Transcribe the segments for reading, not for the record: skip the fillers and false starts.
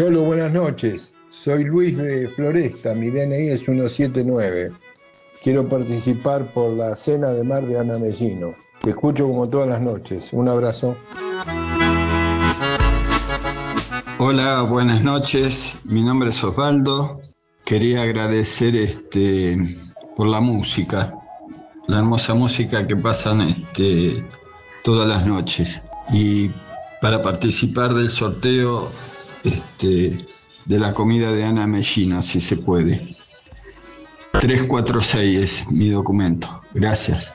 Cholo, buenas noches. Soy Luis de Floresta, mi DNI es 179. Quiero participar por la cena de mar de Ana Mellino. Te escucho como todas las noches. Un abrazo. Hola, buenas noches. Mi nombre es Osvaldo. Quería agradecer por la música, la hermosa música que pasan todas las noches. Y para participar del sorteo de la comida de Ana Mellino, si se puede. 346 es mi documento. Gracias.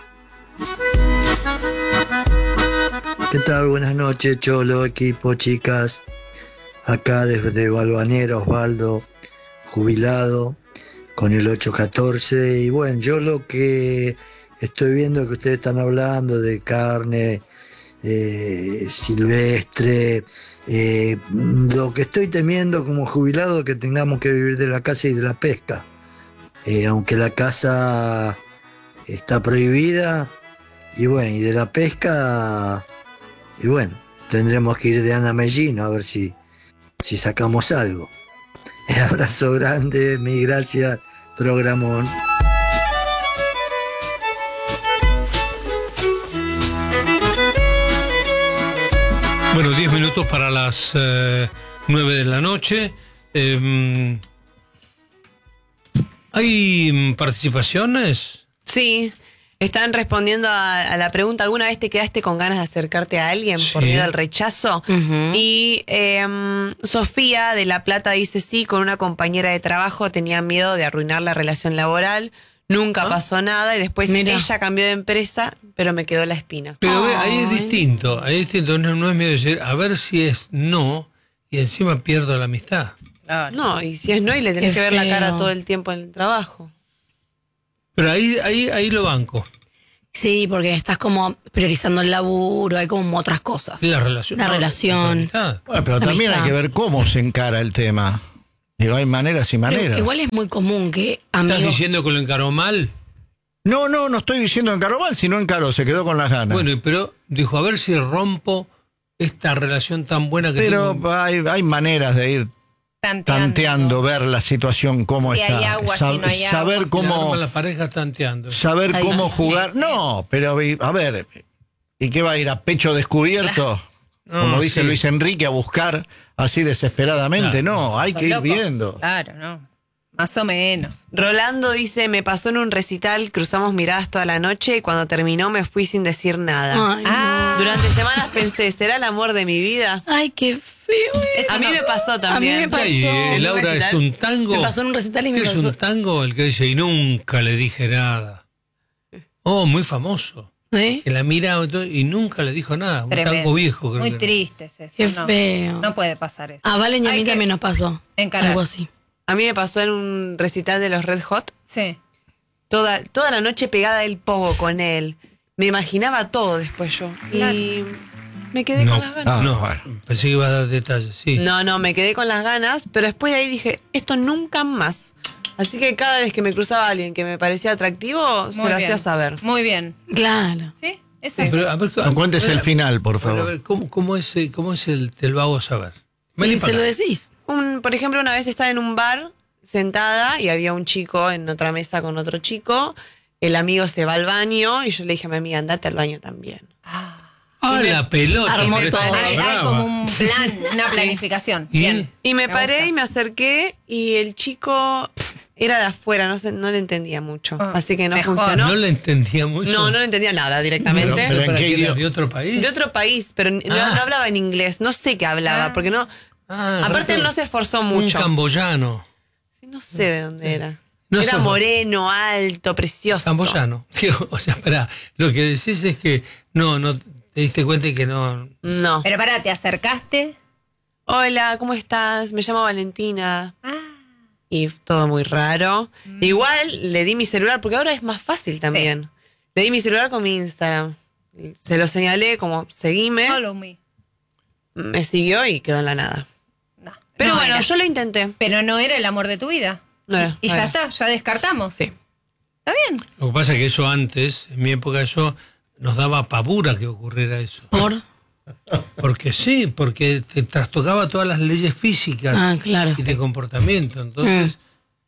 ¿Qué tal? Buenas noches, Cholo, equipo, chicas. Acá desde Balvanera, Osvaldo, jubilado, con el 814. Y bueno, yo lo que estoy viendo que ustedes están hablando de carne silvestre, lo que estoy temiendo como jubilado es que tengamos que vivir de la caza y de la pesca. Aunque la caza está prohibida, y bueno, y de la pesca, y bueno, tendremos que ir de Ana Mellino a ver si sacamos algo. Abrazo grande, mil gracias, programón. Bueno, 10 minutos para las 9 de la noche. ¿Hay participaciones? Sí, están respondiendo a la pregunta, ¿alguna vez te quedaste con ganas de acercarte a alguien por Sí. miedo al rechazo? Ujú. Y Sofía de La Plata dice, sí, con una compañera de trabajo tenía miedo de arruinar la relación laboral, nunca pasó nada y después Mira. ella cambió de empresa, pero me quedó la espina. Pero ve, ahí es Ay. distinto, no es miedo de decir, a ver si es no, y encima pierdo la amistad. Claro. No, y si es no y le tenés Qué que ver la cara feo. todo el tiempo en el trabajo. Pero ahí lo banco. Sí, porque estás como priorizando el laburo, hay como otras cosas. La relación. La relación. amistad. Bueno, pero también Amistad. hay que ver cómo se encara el tema. Digo, hay maneras y Pero maneras. igual es muy común que ¿Estás amigos... diciendo que lo encaró mal? No estoy diciendo encaró mal, sino encaró, se quedó con las ganas. Bueno, pero dijo, a ver si rompo esta relación tan buena que pero tengo. hay maneras de ir tanteando, ver la situación, cómo Si está. hay agua, si no hay saber agua. cómo, Arman las parejas tanteando. saber Ay, cómo sí, jugar. sí. No, pero a ver, ¿y qué va a ir a pecho descubierto? No, Como dice sí. Luis Enrique, a buscar así desesperadamente. Claro. No, hay ¿Sos que ir loco? viendo. Claro, no. Más o menos. Rolando dice, me pasó en un recital, cruzamos miradas toda la noche y cuando terminó me fui sin decir nada. Ay, Ah. Durante semanas pensé, ¿será el amor de mi vida? Ay, qué feo. Eso A mí no. me pasó también. A mí me pasó. Y Laura, ¿En un es recital? un tango. Me pasó en un recital y me ¿Qué es pasó- un tango? El que dice, y nunca le dije nada. Oh, muy famoso. ¿Eh? Que la mira y nunca le dijo nada. Un Tremendo. tango viejo, creo Muy que era. triste es eso. Qué no. feo. No puede pasar eso. A Valen y a Hay mí que también nos pasó. encarar. Algo así. A mí me pasó en un recital de los Red Hot, Sí. toda la noche pegada del pogo con él. Me imaginaba todo después yo. Y me quedé con las ganas. No, bueno. pensé que iba a dar detalles, sí. No, me quedé con las ganas, pero después de ahí dije, esto nunca más. Así que cada vez que me cruzaba alguien que me parecía atractivo, se Muy lo bien. hacía saber. Muy bien. Claro. ¿Sí? Es Sí, eso. pero, a ver, Cuéntese el final, por Pero, a favor. ver, ¿cómo es el te lo hago saber? Vení ¿Y para se lo acá. decís? Por ejemplo, una vez estaba en un bar sentada y había un chico en otra mesa con otro chico. El amigo se va al baño y yo le dije a mi amiga, andate al baño también. Ah, la pelota. Armó pero está todo. Hay brava. como un plan, una planificación. ¿Y? Bien. Y me Me paré gusta. y me acerqué y el chico era de afuera, no le entendía mucho. Ah, así que no mejor. funcionó. No le entendía mucho. No le entendía nada directamente. Pero ¿en ¿Para qué qué era? idioma? ¿De otro país? De otro país, pero no hablaba en inglés. No sé qué hablaba, porque no. Ah, Aparte, parece él no se esforzó Un mucho. camboyano. Sí, no sé de dónde era. No Era sé. moreno, alto, precioso. Camboyano. Digo, o sea, espera, lo que decís es que no te diste cuenta y que no. No. Pero pará, ¿te acercaste? Hola, ¿cómo estás? Me llamo Valentina. Ah. Y todo muy raro. Igual le di mi celular, porque ahora es más fácil también. Le di mi celular con mi Instagram. Se lo señalé como, seguime. Follow me. Me siguió y quedó en la nada. No. Pero No bueno, era. yo lo intenté. Pero no era el amor de tu vida. No era, Y no ya era. está, ya descartamos. Sí. Está bien. Lo que pasa es que eso antes, en mi época, nos daba pavura que ocurriera eso. ¿Por? Porque sí, porque te trastocaba todas las leyes físicas claro. y de comportamiento. Entonces,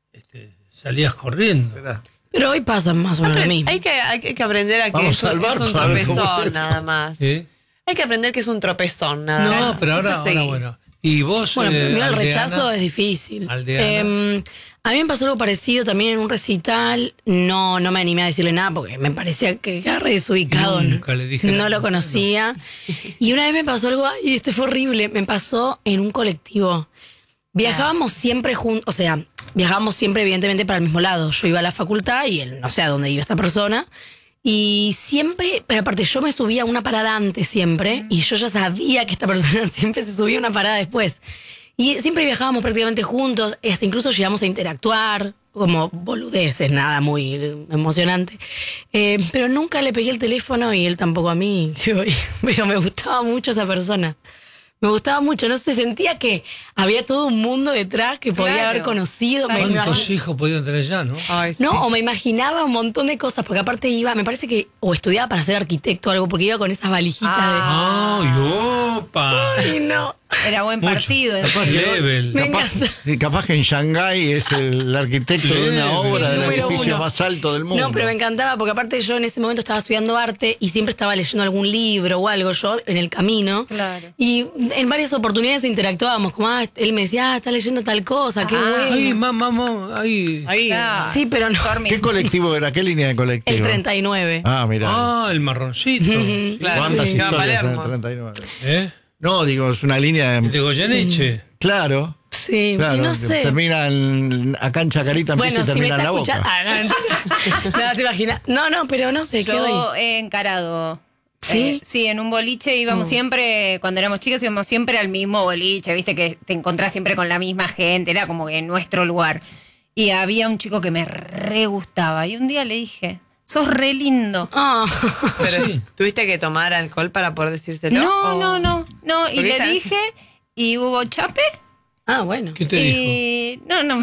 salías corriendo. Pero hoy pasa más o menos lo mismo. Hay que aprender a que Vamos es al bar un para ver cómo tropezón se- nada más. ¿Eh? Hay que aprender que es un tropezón nada más. No, pero ahora seguís. bueno. Y vos, Bueno, mira, el Aldeana, rechazo es difícil. Aldeana. A mí me pasó algo parecido también en un recital. No me animé a decirle nada porque me parecía que era re desubicado. Nunca le dije No nada. lo conocía. Y una vez me pasó algo, y fue horrible. Me pasó en un colectivo. Viajábamos siempre juntos, o sea, viajábamos siempre evidentemente para el mismo lado. Yo iba a la facultad y él no sé a dónde iba esta persona. Y siempre, pero aparte yo me subía una parada antes siempre, y yo ya sabía que esta persona siempre se subía una parada después. Y siempre viajábamos prácticamente juntos, hasta incluso llegamos a interactuar, como boludeces, nada muy emocionante. Pero nunca le pegué el teléfono y él tampoco a mí. Pero me gustaba mucho esa persona. Me gustaba mucho, no sé, sentía que había todo un mundo detrás que podía Claro. haber conocido. Me ¿Cuántos hijos podían tener ya, no? Ay, sí. no, o me imaginaba un montón de cosas, porque aparte iba, me parece que, o estudiaba para ser arquitecto o algo, porque iba con esas valijitas ¡Ay, opa! de... Ay, no. Era buen Mucho. partido. Level. Me encanta. Capaz que en Shanghái es el arquitecto de una obra del Número edificio uno. más alto del mundo. No, pero me encantaba, porque aparte yo en ese momento estaba estudiando arte y siempre estaba leyendo algún libro o algo yo en el camino. Claro. Y en varias oportunidades interactuábamos, como, él me decía, está leyendo tal cosa, qué bueno. Ay, mamá, ay. Ahí. Claro. Sí, pero no. Dormí. ¿Qué colectivo era? ¿Qué línea de colectivo? El 39. Ah, mira. Ah, el marroncito. Sí. Claro. ¿Cuántas sí, iba a historias en el Palermo. 39? ¿Eh? No, digo, es una línea El de... de Goyeneche. Claro. Sí, Claro, y no que sé. termina acá en Chacarita, empieza Bueno, y si me termina en está la escuchando. boca. Ah, no, te imaginas. No, pero no sé, ¿qué Yo hoy? he encarado. ¿Sí? Sí, en un boliche íbamos siempre, cuando éramos chicas íbamos siempre al mismo boliche, viste que te encontrás siempre con la misma gente, era como que en nuestro lugar. Y había un chico que me re gustaba y un día le dije, sos re lindo. Ah. Pero Sí. ¿tuviste que tomar alcohol para poder decírselo? No, ¿O- y Porque le esta- dije y hubo chape Ah, bueno. ¿Qué te dijo? y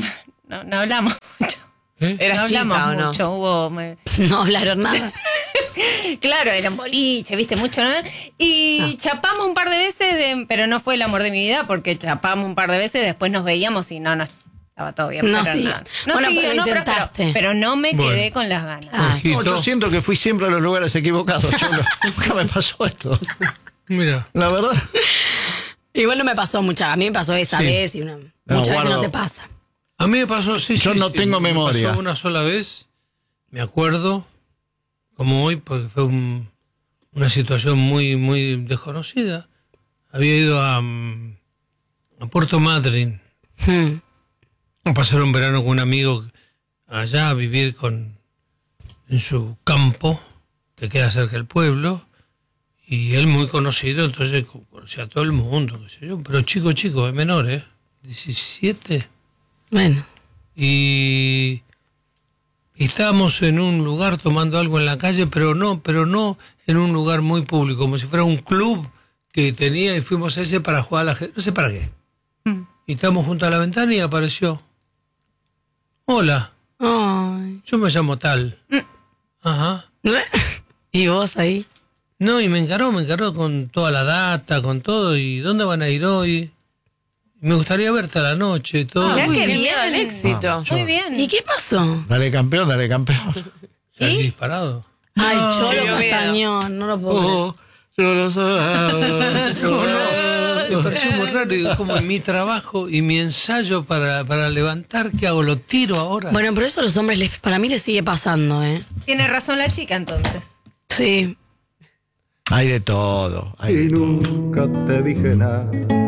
no hablamos mucho. ¿Eh? ¿Eras no chica hablamos o no? mucho, hubo... No hablaron nada. Claro, era un boliche, viste, mucho, ¿no? Y chapamos un par de veces, pero no fue el amor de mi vida, porque chapamos un par de veces, después nos veíamos y no estaba todo bien. No pero siguió. nada. Bueno, siguió, pero lo pero- intentaste. Pero no me Bueno. quedé con las ganas. Ah. Ojito. No, yo siento que fui siempre a los lugares equivocados. Nunca me pasó esto. Mira. La verdad. Igual no me pasó muchas. A mí me pasó esa Sí. vez y muchas veces guardo. no te pasa. A mí me pasó, sí. Yo sí, no sí, tengo me memoria. pasó una sola vez, me acuerdo, como hoy, porque fue una situación muy, muy desconocida. Había ido a Puerto Madryn a pasar un verano con un amigo allá, a vivir en su campo, que queda cerca del pueblo, y él muy conocido, entonces conocía a todo el mundo, qué sé yo, pero chico, es menor, 17. Bueno. Y estábamos en un lugar tomando algo en la calle, pero no en un lugar muy público, como si fuera un club que tenía, y fuimos a ese para jugar a la gente, no sé para qué. Y estábamos junto a la ventana y apareció. Hola, Ay. yo me llamo tal. Ajá. ¿Y vos ahí? No, y me encaró con toda la data, con todo, y ¿dónde van a ir hoy? Me gustaría verte a la noche y todo. Mirá Muy qué bien. miedo al éxito. Muy bien. ¿Y qué pasó? Dale campeón, dale campeón. ¿Se han disparado? Ay, me Cholo dio miedo. Castañón, no lo puedo creer. Oh, yo lo sé. Me pareció muy raro, digo, como en mi trabajo y mi ensayo para levantar, ¿qué hago? ¿Lo tiro ahora? Bueno, pero eso a los hombres para mí les sigue pasando, ¿eh? Tiene razón la chica entonces. Sí. Hay de todo. Hay de todo. Nunca te dije nada